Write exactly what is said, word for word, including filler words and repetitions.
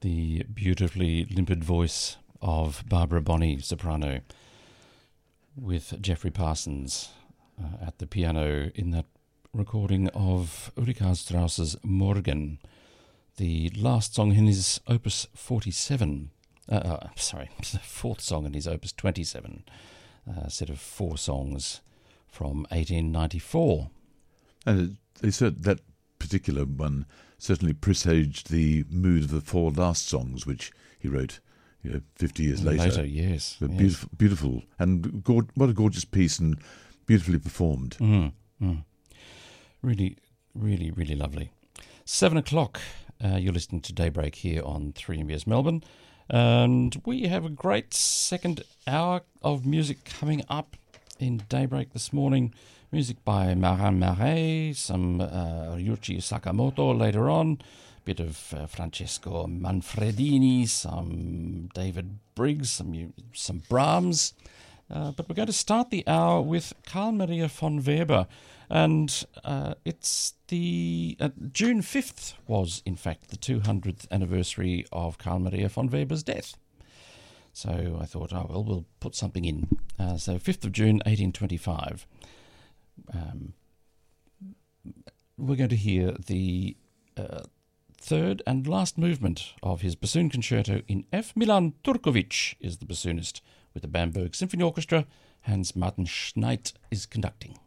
the beautifully limpid voice of Barbara Bonney, soprano, with Geoffrey Parsons uh, at the piano in that recording of Richard Strauss's Morgen, the last song in his Opus forty-seven, uh, uh, sorry, the fourth song in his Opus twenty-seven, a set of four songs from eighteen ninety-four. And they said that particular one certainly presaged the mood of the four last songs, which he wrote, you know, fifty years later. Later, yes. But yes. Beautiful, beautiful, and go- what a gorgeous piece, and beautifully performed. Mm, mm. Really, really, really lovely. Seven o'clock, uh, you're listening to Daybreak here on three M B S Melbourne, and we have a great second hour of music coming up in Daybreak this morning. Music by Marin Marais, some uh, Ryuichi Sakamoto later on, a bit of uh, Francesco Manfredini, some David Briggs, some some Brahms. Uh, but we're going to start the hour with Carl Maria von Weber, and uh, it's the uh, June fifth was in fact the two hundredth anniversary of Carl Maria von Weber's death. So I thought, oh well, we'll put something in. Uh, so fifth of June, eighteen twenty-five. Um, we're going to hear the uh, third and last movement of his bassoon concerto in F. Milan Turkovic is the bassoonist, with the Bamberg Symphony Orchestra. Hans Martin Schneid is conducting.